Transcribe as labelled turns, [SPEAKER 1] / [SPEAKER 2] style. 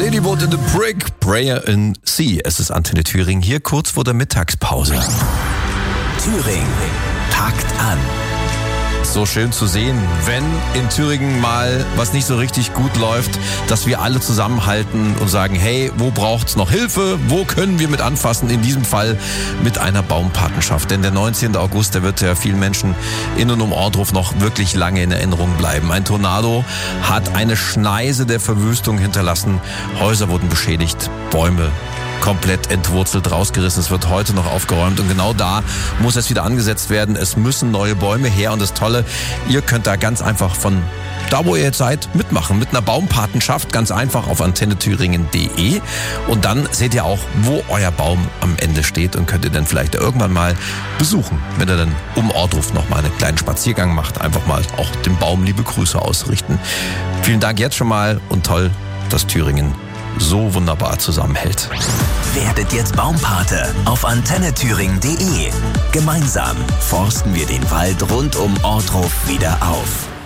[SPEAKER 1] Lilywood in the Brick, Prayer in Sea. Es ist Antenne Thüringen hier kurz vor der Mittagspause.
[SPEAKER 2] Thüringen packt an.
[SPEAKER 1] So schön zu sehen, wenn in Thüringen mal was nicht so richtig gut läuft, dass wir alle zusammenhalten und sagen, hey, wo braucht's noch Hilfe? Wo können wir mit anfassen? In diesem Fall mit einer Baumpatenschaft. Denn der 19. August, der wird ja vielen Menschen in und um Ohrdruf noch wirklich lange in Erinnerung bleiben. Ein Tornado hat eine Schneise der Verwüstung hinterlassen. Häuser wurden beschädigt, Bäume komplett entwurzelt, rausgerissen. Es wird heute noch aufgeräumt und genau da muss es wieder angesetzt werden. Es müssen neue Bäume her und das Tolle, ihr könnt da ganz einfach von da, wo ihr jetzt seid, mitmachen. Mit einer Baumpatenschaft, ganz einfach auf antennethüringen.de und dann seht ihr auch, wo euer Baum am Ende steht und könnt ihr dann vielleicht irgendwann mal besuchen, wenn ihr dann um Ohrdruf noch mal einen kleinen Spaziergang macht. Einfach mal auch dem Baum liebe Grüße ausrichten. Vielen Dank jetzt schon mal und toll, dass Thüringen so wunderbar zusammenhält.
[SPEAKER 2] Werdet jetzt Baumpate auf antennethüringen.de. Gemeinsam forsten wir den Wald rund um Ohrdruf wieder auf.